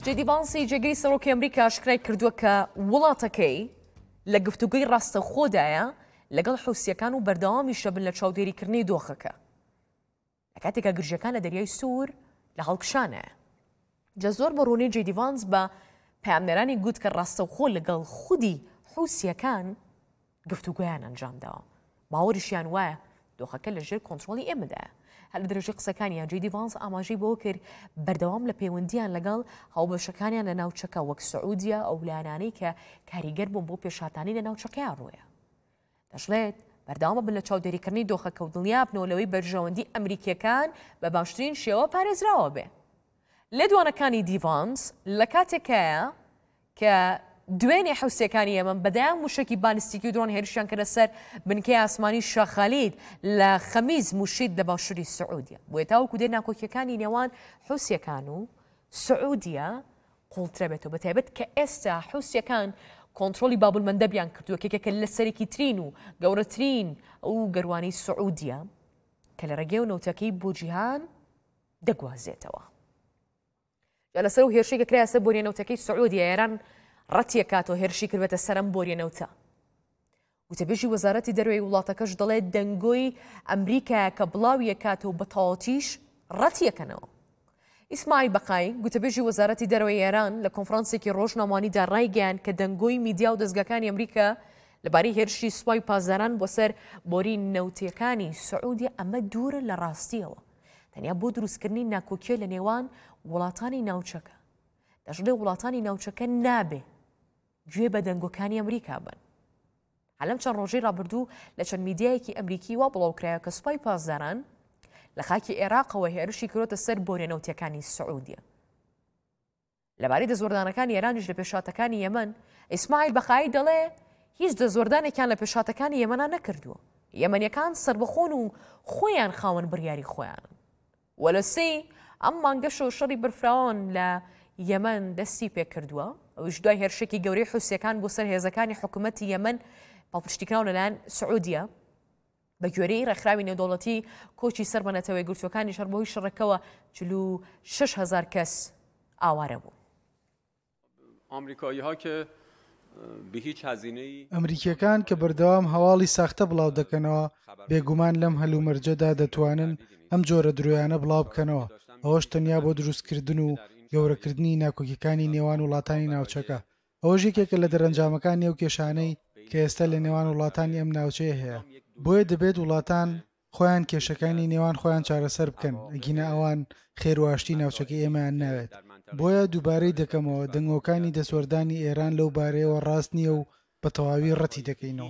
جێدی ڤانسی جێگەی سەرۆکی ئەمریکا ئاشکرای کردووە کە وڵاتەکەی لە گفتوگوی ڕاستەوخۆدایە لەگەڵ حوسیەکان و بەردەوامیشە بن لە چاودێریکردنی دۆخەکە لە کاتێکە گرژەکان لە دەریای سوور لە هەڵکشانەیە. جە زۆر بە ڕوونی جێدی ڤانس بە پەیامنەرانی گوت کە ڕاستەوخۆ لەگەڵ خودی حوسیەکان گفتوگویان ئەنجامداوە. باوەریشیان وایە دۆخەکە لەژێر کۆنتڕۆڵی ئێمەدایە. هەر لە درێژەی قسەکانیان جێدی ڤانس ئاماژەی بۆ کرد بەردەوام لە پەیوەندیان لەگەڵ هاوبەشەکانیان لە ناوچەکە وەک سعودیا ئەو لایەنانەی کە کاریگەر بوون بۆ پێشهاتانی لە ناوچەکەیان ڕوویە. دەژڵێت بەردەوامە بن لە چاودێریکردنی دۆخەکە و دڵنیا بنەوە لەوەی بەرژەوەندی ئەمریکیەکان بە باشترین شێوە پارێزراوە بێ. لە دوانەکانی دیڤانس لە کاتێکایە کە دوێنێ حوسیەکانی ئێمە بەدایان موشکی بالستیکی و درۆن هێرشیان کردە سەر بنکەی ئاسمانی شاخالید لە خەمیز موشید لە باشووری سعودیا. بۆیە تاوەکو دێ ناکۆکیەکانی نێوان حوسیەکان و سعودیا قوڵترە بێتەوە بەتایبەت کە ئێستا حوسیەکان کۆنتڕۆلی بابولمەندەبیان کردووە کێکێکە لە سەرێکی ترین و گەورەترین ئەو گەروانەی سعودیا کە لە ڕێگەی و نەوتەکەی بۆ جیهان دەگوازێتەوە. لەسەر و هێرشی کە کرایە سەر بۆریە نەوتەکەی سعودیا ئێران ڕەتیە کاتەوە هێرشی کردوێتە سەرم بۆریە نەوتە. وتەبێژی وەزارەتی دەروێی وڵاتەکەش دەڵێت دەنگۆی ئەمریکایە کە بڵاویە کاتەوە بە تەواوەتیش ڕەتیەکەنەوە. ئیسماعیل بەقای گوتەبێژی وەزارەتی دەروێی ئێران لە کۆنفرانسێکی ڕۆژنامەوانیدا ڕایگەیاند کە دەنگۆی میدیا و دەستگاکانی ئەمریکا لەبارەی هێرشی سوپای پازداران بۆ سەر بۆری نەوتیەکانی سعودیا ئەمە دوورە لە ڕاستیەوە تەنیا بۆ دروستکردنی ناکۆکیە لە نێوان وڵاتانی ناوچەکە. دەژڵێ وڵاتانی ناوچەکە نابێ گوێ بە دەنگۆکانی ئەمریکا بن. هەلەم چەند ڕۆژەی ڕابردوو لە چەند میدیایەکی ئەمریکی وا بڵاوکرایە کە سوپای پازداران لە خاکی عێراقەوە هێرشی کردوتە سەر بۆریە نەوتیەکانی سعودیا. لەبارەی دەزوەردانەکانی ئێرانیش لە پێشاتەکانی یەمەن ئیسماعیل بەقایی دەڵێ هیچ دەزوەردانێکیان لە پێشاتەکانی یەمەنا نەکردووە. یەمەنیەکان سربەخۆن و خۆیان خاوەن بڕیاری خۆیان. وەلە سێ ئەم مانگەش و شەڕی بەرفراوان لە یەمەن دەستی پێ کردووە ئەوش دوای هێرشێکی گەورەی حوسیەکان بۆ سەر هێزەکانی حکوومەتی یەمەن پاڵپشتیکراون لەلایەن سعودیا بە گوێرەی ڕێکخراوی نێودەوڵەتی کۆچی سەر بە نەتەوەی گرتوەکانی شەڕ بەهۆی شەڕەکەوە 46,000 کەس ئاوارە بوو. ئەمریکایی‌ها کە بە هیچ هەزینەی ئەمریکیەکان کە بەردەوام هەواڵی ساختە بڵاو دەکەنەوە بێگومان لەم هەلومەرجەدا دەتوانن ئەم جۆرە درۆیانە بڵاو بکەنەوە. ئەوەش تەنیا بۆ دروستکردن و گەورەکردنی ناکۆکیەکانی نێوان وڵاتانی ناوچەکە. ئەوەش یەکێکە لە دەرەنجامەکانی ئەو کێشانەی کە ئێستا لە نێوان وڵاتانی ئەم ناوچەیە هەیە. بۆیە دەبێت وڵاتان خۆیان کێشەکانی نێوان خۆیان چارەسەر بکەن ئەگینە ئەوان خێرواشتی ناوچەکەی ئێمەیان ناوێت. بۆیە دووبارەی دەکەمەوە دەنگۆکانی دەسوەردانی ئێران لەو بارەیەوە ڕاست نییە و بە تەواوی ڕەتی دەکەینەوە.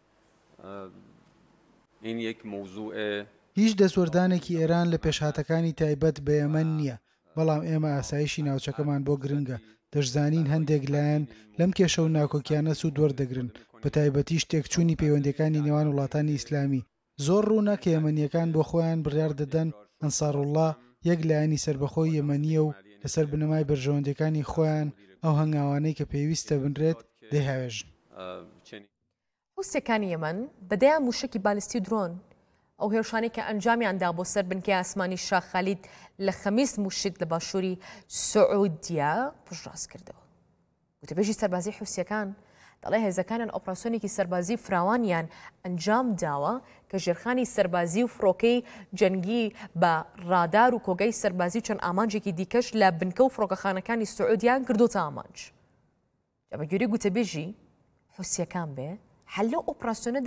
هیچ دەسوەردانێکی ئێران لە پێشهاتەکانی تایبەت بە یەمەن نییە، بەڵام ئێمە ئاسایشی ناوچەکەمان بۆ گرنگە. دەشزانین هەندێک لایەن لەم کێشە و ناکۆکیانە سوود وەردەگرن، بە تایبەتی شتێکچوونی پەیوەندیەکانی نێوان وڵاتانی ئیسلامی. زۆر ڕوونە کە یەمەنیەکان بۆ خۆیان بڕیار دەدەن ئەنساڕوڵڵا یەک لایەنی سربەخۆی یەمەنیە و لەسەر بنەمای بەرژەوەندەکانی خۆیان ئەو هەنگاوانەی کە پێویستە بنرێت دەیهاوێژن. حوسیەکانی یەمەن بەدایان موشکی بالستی درۆن ئەو هێرشانەی کە ئەنجامیاندا بۆ سەر بنکەی ئاسمانی شاخالید لە خەمیس موشک لە باشووری سعودیا پشتڕاست کردەوە. وتەبێژی سەربازی حوسیەکان دەڵێ هێزەکانیان ئۆپراسیۆنێکی سەربازی فراوانیان ئەنجام داوە کە ژێرخانی سەربازی و فڕۆکەی جەنگی بە ڕادار و کۆگەی سەربازی چەند ئامانجێکی دیکەش لە بنکە و فڕۆکەخانەکانی سعودیان کردوتە ئامانج. بەگوێرەی گوتەبێژی حوسیەکان بێ هەر لەو ئۆپراسیۆنە